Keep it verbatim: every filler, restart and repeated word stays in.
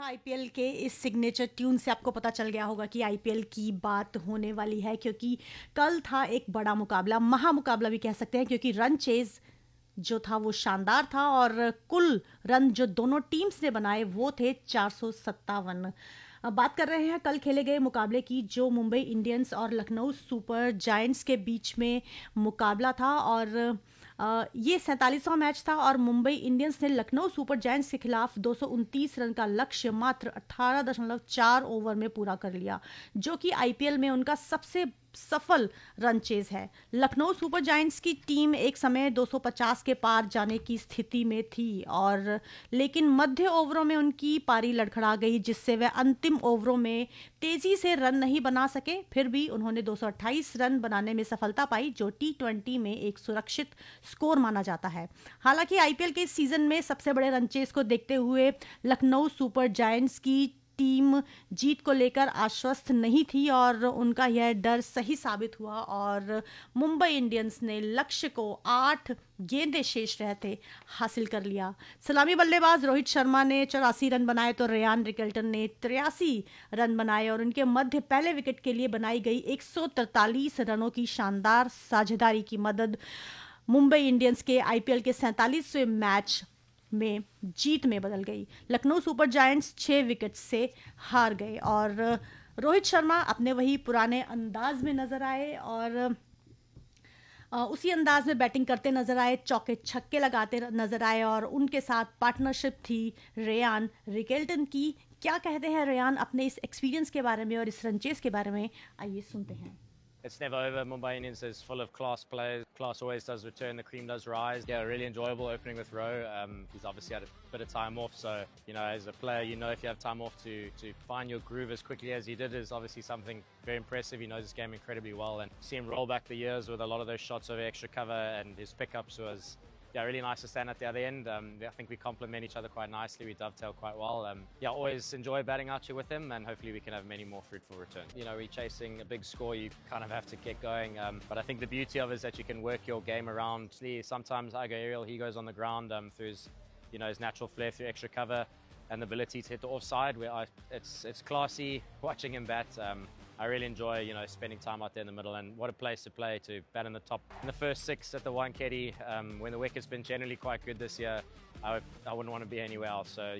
IPL के इस signature tune से आपको पता चल गया होगा कि आईपीएल की बात होने वाली है, क्योंकि कल था एक बड़ा मुकाबला, महामुकाबला भी कह सकते हैं, क्योंकि रन चेज जो था वो शानदार था और कुल रन जो दोनों टीम्स ने बनाए वो थे चार सौ सत्तावन। अब बात कर रहे हैं कल खेले गए मुकाबले की, जो मुंबई इंडियंस और लखनऊ सुपर जायंट्स के बीच में मुकाबला था। और अ, ये सैंतालीसवां मैच था और मुंबई इंडियंस ने लखनऊ सुपर जायंट्स के खिलाफ दो सौ उनतीस रन का लक्ष्य मात्र अठारह दशमलव चार ओवर में पूरा कर लिया, जो कि आईपीएल में उनका सबसे सफल रन चेज है। लखनऊ सुपर जायंट्स की टीम एक समय दो सौ पचास के पार जाने की स्थिति में थी, और लेकिन मध्य ओवरों में उनकी पारी लड़खड़ा गई, जिससे वे अंतिम ओवरों में तेजी से रन नहीं बना सके। फिर भी उन्होंने दो सौ अट्ठाईस रन बनाने में सफलता पाई, जो टी ट्वेंटी में एक सुरक्षित स्कोर माना जाता है। हालांकि आईपीएल के इस सीजन में सबसे बड़े रन चेज को देखते हुए लखनऊ सुपर जायंट्स की टीम जीत को लेकर आश्वस्त नहीं थी और उनका यह डर सही साबित हुआ और मुंबई इंडियंस ने लक्ष्य को आठ गेंदें शेष रहते हासिल कर लिया। सलामी बल्लेबाज रोहित शर्मा ने चौरासी रन बनाए तो रेयान रिकेल्टन ने तिरासी रन बनाए और उनके मध्य पहले विकेट के लिए बनाई गई एक सौ तैंतालीस रनों की शानदार साझेदारी की मदद मुंबई इंडियंस के आईपीएल के सैंतालीसवें मैच में जीत में बदल गई। लखनऊ सुपर जायंट्स छह विकेट से हार गए और रोहित शर्मा अपने वही पुराने अंदाज में नजर आए और उसी अंदाज में बैटिंग करते नजर आए, चौके छक्के लगाते नजर आए और उनके साथ पार्टनरशिप थी रेयान रिकेल्टन की। क्या कहते हैं रेयान अपने इस एक्सपीरियंस के बारे में और इस रनचेस के बारे में, आइए सुनते हैं। It's never over. Mumbai Indians is full of class players. Class always does return. The cream does rise. Yeah, really enjoyable opening with Rowe. Um, he's obviously had a bit of time off, so you know, as a player, you know, if you have time off to to find your groove as quickly as he did is obviously something very impressive. He knows his game incredibly well, and see him roll back the years with a lot of those shots over extra cover and his pickups was. Yeah, really nice to stand at the other end. Um, I think we complement each other quite nicely. We dovetail quite well. Um, yeah, always enjoy batting out here with him, and hopefully we can have many more fruitful returns. You know, we're chasing a big score. You kind of have to get going. Um, but I think the beauty of it is that you can work your game around. Sometimes I go aerial, he goes on the ground um, through his, you know, his natural flair through extra cover and the ability to hit the offside. Where I, it's it's classy watching him bat. Um, I really enjoy, you know, spending time out there in the middle, and what a place to play to bat in the top in the first six at the Wankhede um, when the wicket's been generally quite good this year. I, would, I wouldn't want to be anywhere else. So